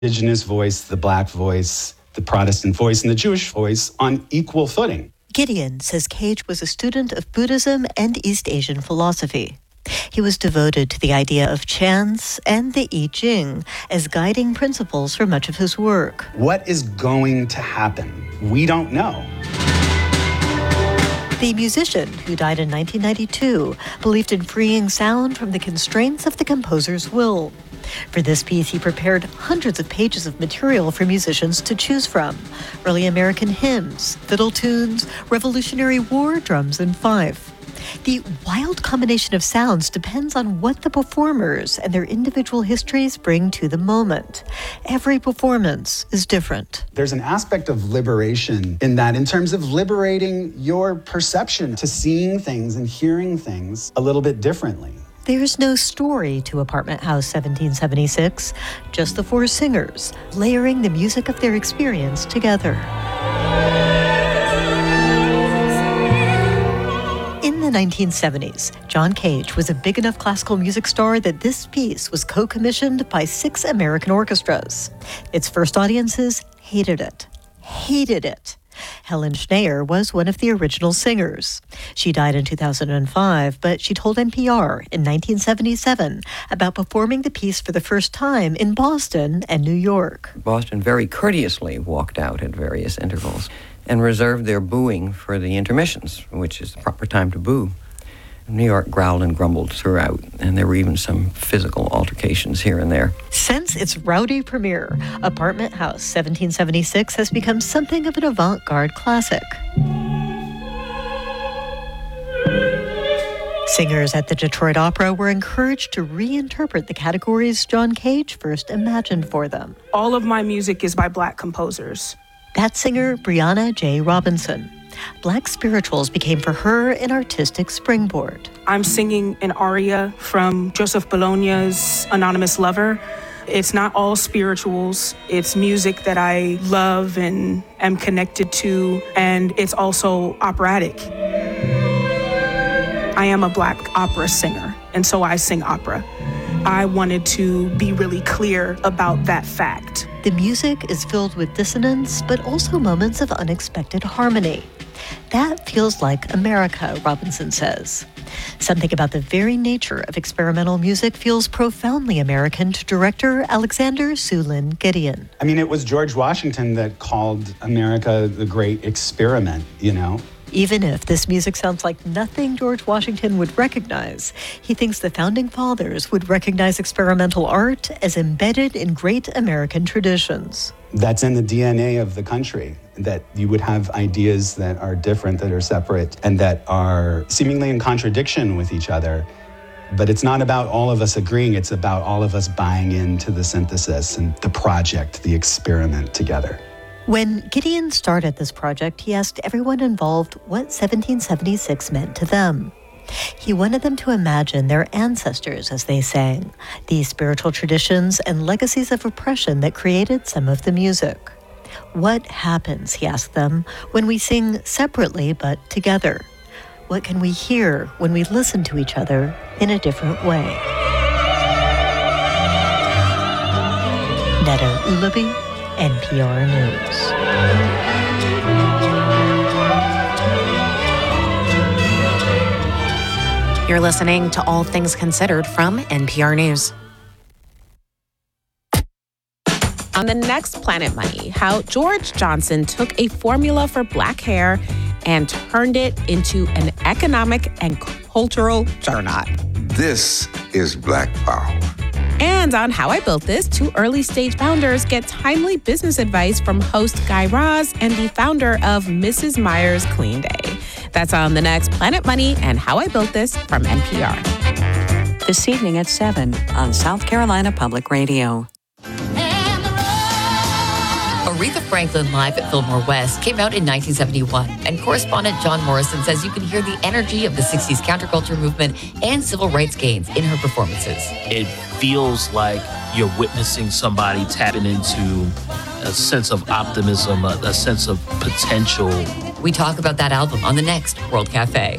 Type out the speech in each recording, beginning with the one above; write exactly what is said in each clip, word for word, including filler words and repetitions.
Indigenous voice, the Black voice, the Protestant voice, and the Jewish voice on equal footing. Gideon says Cage was a student of Buddhism and East Asian philosophy. He was devoted to the idea of chants and the I Ching as guiding principles for much of his work. What is going to happen? We don't know. The musician, who died in nineteen ninety-two, believed in freeing sound from the constraints of the composer's will. For this piece, he prepared hundreds of pages of material for musicians to choose from. Early American hymns, fiddle tunes, Revolutionary War drums and fife. The wild combination of sounds depends on what the performers and their individual histories bring to the moment. Every performance is different. There's an aspect of liberation in that, in terms of liberating your perception to seeing things and hearing things a little bit differently. There's no story to Apartment House seventeen seventy-six, just the four singers layering the music of their experience together. In the nineteen seventies, John Cage was a big enough classical music star that this piece was co-commissioned by six American orchestras. Its first audiences hated it, hated it. Helen Schneier was one of the original singers. She died in two thousand five, but she told N P R in nineteen seventy-seven about performing the piece for the first time in Boston and New York. Boston very courteously walked out at various intervals and reserved their booing for the intermissions, which is the proper time to boo. New York growled and grumbled throughout, and there were even some physical altercations here and there. Since its rowdy premiere, Apartment House seventeen seventy-six has become something of an avant-garde classic. Singers at the Detroit Opera were encouraged to reinterpret the categories John Cage first imagined for them. All of my music is by Black composers. That's singer Brianna J. Robinson. Black spirituals became for her an artistic springboard. I'm singing an aria from Joseph Bologna's Anonymous Lover. It's not all spirituals. It's music that I love and am connected to, and it's also operatic. I am a Black opera singer, and so I sing opera. I wanted to be really clear about that fact. The music is filled with dissonance, but also moments of unexpected harmony. That feels like America, Robinson says. Something about the very nature of experimental music feels profoundly American to director Alexander Sulin Gideon. I mean, it was George Washington that called America the great experiment, you know? Even if this music sounds like nothing George Washington would recognize, he thinks the Founding Fathers would recognize experimental art as embedded in great American traditions. That's in the D N A of the country, that you would have ideas that are different, that are separate, and that are seemingly in contradiction with each other. But it's not about all of us agreeing, it's about all of us buying into the synthesis and the project, the experiment together. When Gideon started this project, he asked everyone involved what seventeen seventy-six meant to them. He wanted them to imagine their ancestors as they sang, the spiritual traditions and legacies of oppression that created some of the music. What happens, he asked them, when we sing separately but together? What can we hear when we listen to each other in a different way? Neda Ulaby, N P R News. You're listening to All Things Considered from N P R News. On the next Planet Money, how George Johnson took a formula for Black hair and turned it into an economic and cultural juggernaut. This is Black Power. And on How I Built This, two early-stage founders get timely business advice from host Guy Raz and the founder of Missus Meyer's Clean Day. That's on the next Planet Money and How I Built This from N P R. This evening at seven on South Carolina Public Radio. Aretha Franklin Live at Fillmore West came out in nineteen seventy-one, and correspondent John Morrison says you can hear the energy of the sixties counterculture movement and civil rights gains in her performances. It feels like you're witnessing somebody tapping into a sense of optimism, a, a sense of potential. We talk about that album on the next World Cafe.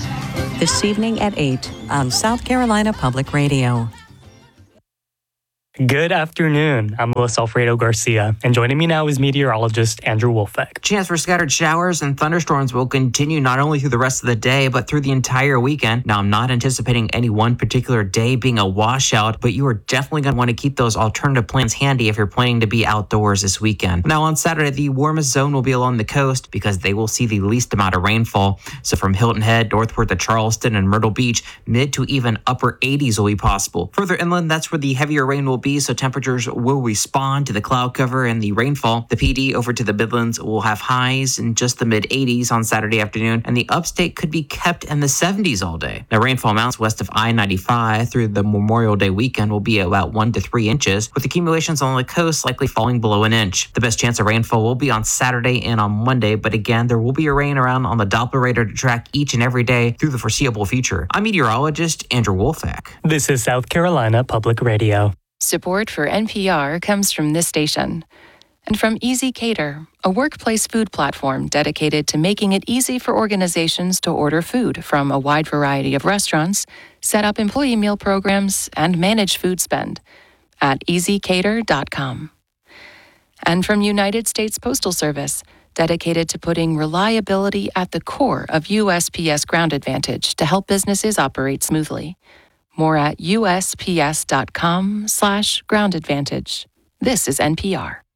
This evening at eight on South Carolina Public Radio. Good afternoon. I'm Luis Alfredo Garcia, and joining me now is meteorologist Andrew Wolfeck. Chance for scattered showers and thunderstorms will continue not only through the rest of the day, but through the entire weekend. Now, I'm not anticipating any one particular day being a washout, but you are definitely going to want to keep those alternative plans handy if you're planning to be outdoors this weekend. Now, on Saturday, the warmest zone will be along the coast because they will see the least amount of rainfall. So from Hilton Head northward to Charleston and Myrtle Beach, mid to even upper eighties will be possible. Further inland, that's where the heavier rain will be, so temperatures will respond to the cloud cover and the rainfall. The P D over to the Midlands will have highs in just the mid eighties on Saturday afternoon, and the upstate could be kept in the seventies all day. Now, rainfall amounts west of I ninety-five through the Memorial Day weekend will be about one to three inches, with accumulations on the coast likely falling below an inch. The best chance of rainfall will be on Saturday and on Monday, but again, there will be a rain around on the Doppler radar to track each and every day through the foreseeable future. I'm meteorologist Andrew Wolfeck. This is South Carolina Public Radio. Support for N P R comes from this station and from Easy Cater, a workplace food platform dedicated to making it easy for organizations to order food from a wide variety of restaurants, set up employee meal programs, and manage food spend at easy cater dot com. And from United States Postal Service, dedicated to putting reliability at the core of U S P S Ground Advantage to help businesses operate smoothly. More at U S P S dot com slash ground advantage. This is N P R.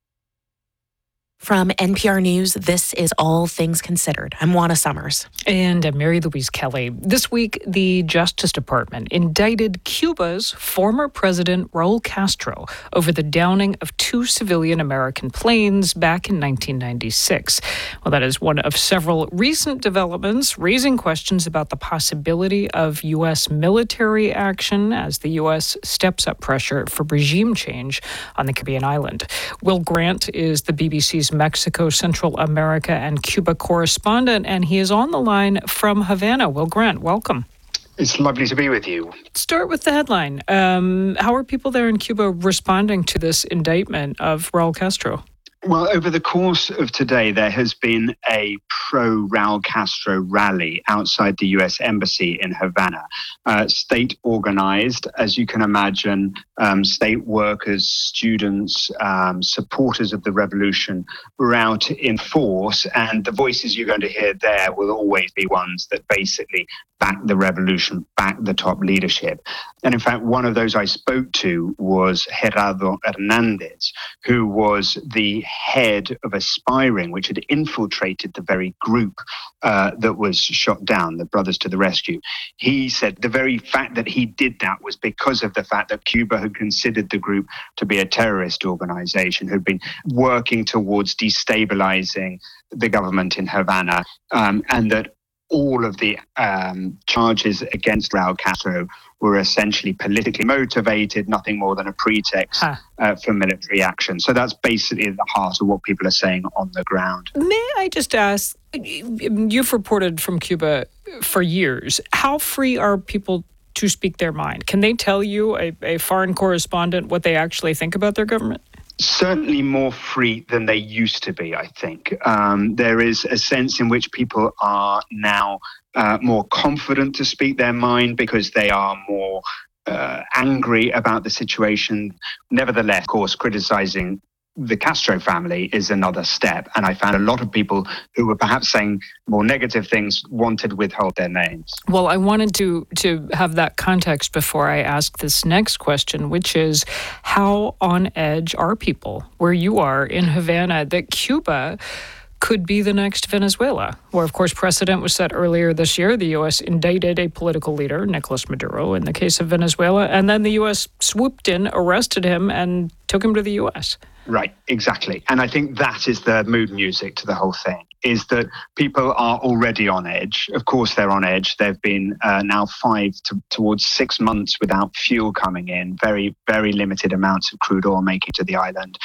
From N P R News, this is All Things Considered. I'm Juana Summers. And I'm Mary Louise Kelly. This week, the Justice Department indicted Cuba's former president, Raul Castro, over the downing of two civilian American planes back in nineteen ninety-six. Well, that is one of several recent developments raising questions about the possibility of U S military action as the U S steps up pressure for regime change on the Caribbean island. Will Grant is the B B C's Mexico, Central America, and Cuba correspondent, and he is on the line from Havana. Will Grant, welcome. It's lovely to be with you. Start with the headline. Um, how are people there in Cuba responding to this indictment of Raul Castro? Well, over the course of today, there has been a pro-Raul Castro rally outside the U S Embassy in Havana. Uh, state organized, as you can imagine, um, state workers, students, um, supporters of the revolution were out in force. And the voices you're going to hear there will always be ones that basically back the revolution, back the top leadership. And in fact, one of those I spoke to was Gerardo Hernandez, who was the head of Aspiring, which had infiltrated the very group uh, that was shot down, the Brothers to the Rescue. He said the very fact that he did that was because of the fact that Cuba had considered the group to be a terrorist organization, had been working towards destabilizing the government in Havana, um, and that all of the um, charges against Raul Castro were essentially politically motivated, nothing more than a pretext huh. uh, for military action. So that's basically the heart of what people are saying on the ground. May I just ask, you've reported from Cuba for years. How free are people to speak their mind? Can they tell you, a, a foreign correspondent, what they actually think about their government? Certainly more free than they used to be, I think. Um, there is a sense in which people are now uh, more confident to speak their mind because they are more uh, angry about the situation. Nevertheless, of course, criticizing the Castro family is another step. And I found a lot of people who were perhaps saying more negative things wanted to withhold their names. Well, I wanted to to have that context before I ask this next question, which is how on edge are people where you are in Havana that Cuba could be the next Venezuela, where, of course, precedent was set earlier this year. The U S indicted a political leader, Nicolas Maduro, in the case of Venezuela, and then the U S swooped in, arrested him, and took him to the U S. Right, exactly. And I think that is the mood music to the whole thing, is that people are already on edge. Of course, they're on edge. They've been uh, now five to, towards six months without fuel coming in, very, very limited amounts of crude oil making to the island.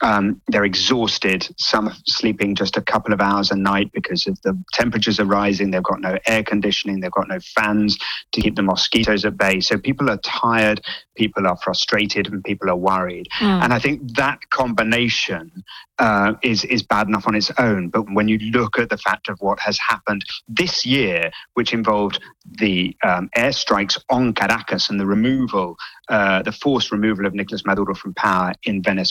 Um, they're exhausted. Some are sleeping just a couple of hours a night because of the temperatures are rising. They've got no air conditioning. They've got no fans to keep the mosquitoes at bay. So people are tired, people are frustrated, and people are worried. Mm. And I think that combination uh, is, is bad enough on its own. But when you look at the fact of what has happened this year, which involved the um, airstrikes on Caracas and the removal, uh, the forced removal of Nicolas Maduro from power in Venezuela,